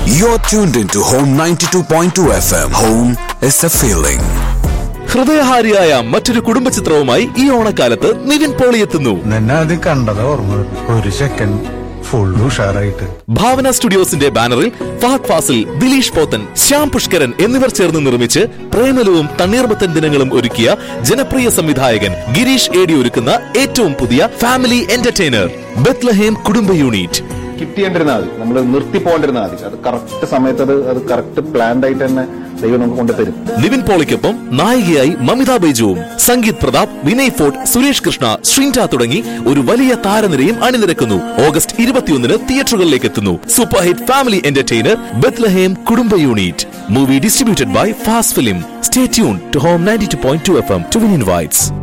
You're tuned into Home 92.2 FM. Home is a feeling. ഹൃദയഹാരിയായ മറ്റൊരു കുടുംബ ചിത്രവുമായി ഈ ഓണക്കാലത്ത് നിവിൻ പോളി എത്തുന്നു. നിന്നെ കണ്ടത് ഓർമ്മ ഒരു സെക്കൻഡ് ഫുൾ ഉഷാറായിട്ട്. ഭാവന സ്റ്റുഡിയോസിന്റെ ബാനറിൽ ഫഹദ് ഫാസിൽ, ദിലീഷ് പോത്തൻ, ശ്യാം പുഷ്കരൻ എന്നിവർ ചേർന്ന് നിർമ്മിച്ച് പ്രേമലവും തണ്ണീർമത്തൻ ദിനങ്ങളും ഒരുക്കിയ ജനപ്രിയ സംവിധായകൻ ഗിരീഷ് ഏടി ഒരുക്കുന്ന ഏറ്റവും പുതിയ ഫാമിലി എന്റർടൈനർ ബെത്ലഹേം കുടുംബ യൂണിറ്റ്. കിട്ടിയേണ്ടിരുന്നാൽ മതി, നമ്മൾ നിർത്തി പോകേണ്ടിരുന്നാൽ മതി. അത് കറക്റ്റ് സമയത്ത് അത് കറക്റ്റ് പ്ലാൻഡ് ആയിട്ട് തന്നെ ദൈവം നമുക്ക് കൊണ്ടുതരും. നിവിൻ പോളിക്കൊപ്പം നായികയായി മമിത ബൈജുവും, സംഗീത് പ്രതാപ്, വിനയ് ഫോർട്ട്, സുരേഷ് കൃഷ്ണ, ശ്രീൻജ തുടങ്ങി ഒരു വലിയ താരനിരയും അണിനിരക്കുന്നു. August 21 തിയേറ്ററുകളിലേക്ക് എത്തുന്നു. Super hit family entertainer Bethlehem കുടുംബ unit. Movie distributed by fast film. Stay tuned to Home 92.2 FM to win invites.